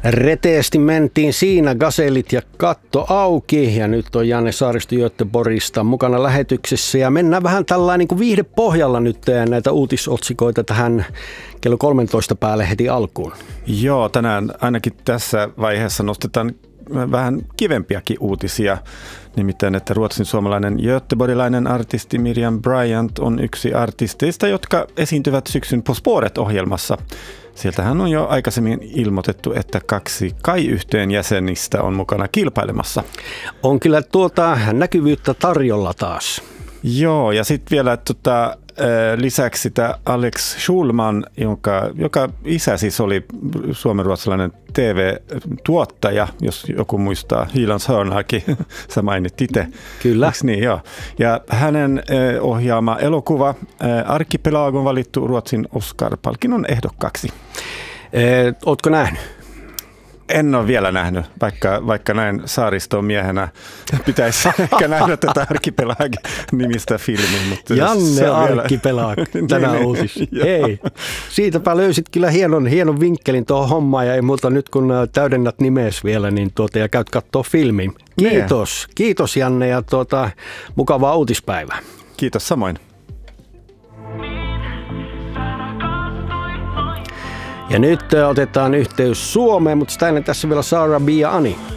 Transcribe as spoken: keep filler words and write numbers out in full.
Reteesti mentiin siinä, gaselit ja katto auki, ja nyt on Janne Saaristo Göteborgista mukana lähetyksessä, ja mennään vähän tällainen niin kuin viihdepohjalla nyt näitä uutisotsikoita tähän kello kolmetoista päälle heti alkuun. Joo, tänään ainakin tässä vaiheessa nostetaan vähän kivempiakin uutisia, nimittäin että ruotsin suomalainen göteborgilainen artisti Miriam Bryant on yksi artisteista, jotka esiintyvät syksyn På Spåret-ohjelmassa. Sieltähän on jo aikaisemmin ilmoitettu, että kaksi Kai-yhteen jäsenistä on mukana kilpailemassa. On kyllä tuota näkyvyyttä tarjolla taas. Joo, ja sitten vielä tota, lisäksi sitä Alex Schulman, joka, joka isä siis oli suomenruotsalainen T V-tuottaja, jos joku muistaa, Hylands hörnarki, sä mainit itse. Kyllä. Eiks niin, joo. Ja hänen ohjaama elokuva Arkipelag on valittu Ruotsin Oscar-palkinnon ehdokkaaksi. Eh, ootko nähnyt? En ole vielä nähnyt, vaikka, vaikka näin Saariston miehenä pitäisi ehkä nähdä tätä Arkipelag-nimistä filmiä. Mutta Janne Arkipelag, tänään uutis. Hei, siitäpä löysit kyllä hienon, hienon vinkkelin tuohon hommaan, ja ei muuta nyt kun täydennät nimees vielä, niin tuota, ja käyt kattoo filmin. Kiitos, ne. Kiitos Janne, ja tuota, mukavaa uutispäivää. Kiitos samoin. Ja nyt otetaan yhteys Suomeen, mutta sitä ennen tässä vielä Sara B ja Ani.